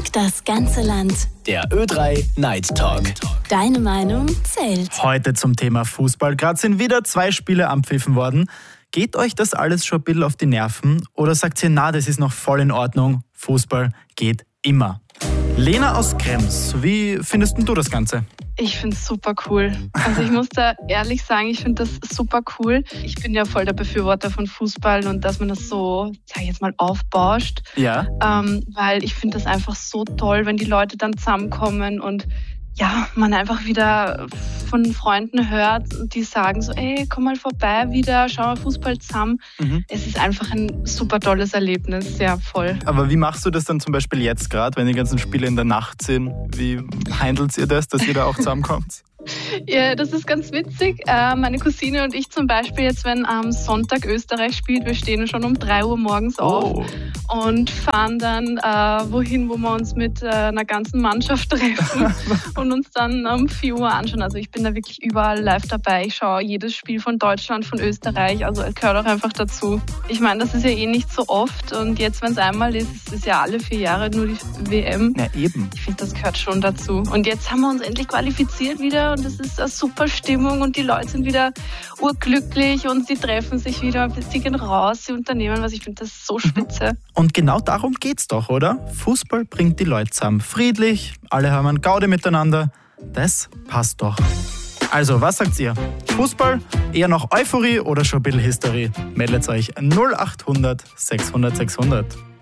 Fragt das ganze Land. Der Ö3 Night Talk. Deine Meinung zählt. Heute zum Thema Fußball. Gerade sind wieder 2 Spiele abpfiffen worden. Geht euch das alles schon ein bisschen auf die Nerven? Oder sagt ihr, na, das ist noch voll in Ordnung, Fußball geht immer? Lena aus Krems, wie findest denn du das Ganze? Ich finde es super cool. Also ich muss da ehrlich sagen, ich finde das super cool. Ich bin ja voll der Befürworter von Fußball und dass man das so, sag ich jetzt mal, aufbauscht. Ja. Weil ich finde das einfach so toll, wenn die Leute dann zusammenkommen und ja, man einfach wieder von Freunden hört und die sagen so, ey, komm mal vorbei wieder, schau mal Fußball zusammen. Es ist einfach ein super tolles Erlebnis, ja, voll. Aber wie machst du das dann zum Beispiel jetzt gerade, wenn die ganzen Spiele in der Nacht sind? Wie handelt ihr das, dass ihr da auch zusammenkommt? Ja, das ist ganz witzig. Meine Cousine und ich zum Beispiel jetzt, wenn am Sonntag Österreich spielt, wir stehen schon um 3 Uhr morgens auf und fahren dann wohin, wo wir uns mit einer ganzen Mannschaft treffen und uns dann um 4 Uhr anschauen. Also ich bin da wirklich überall live dabei. Ich schaue jedes Spiel von Deutschland, von Österreich, also es gehört auch einfach dazu. Ich meine, das ist ja eh nicht so oft und jetzt, wenn es einmal ist, ist es ja alle 4 Jahre nur die WM. Ja, eben. Ich finde, das gehört schon dazu. Und jetzt haben wir uns endlich qualifiziert wieder und es ist eine super Stimmung und die Leute sind wieder urglücklich und sie treffen sich wieder, sie gehen raus, sie unternehmen was. Ich finde das so spitze. Und genau darum geht's doch, oder? Fußball bringt die Leute zusammen. Friedlich, alle haben einen Gaudi miteinander. Das passt doch. Also, was sagt ihr? Fußball, eher noch Euphorie oder schon ein bisschen Hysterie? Meldet euch 0800 600 600.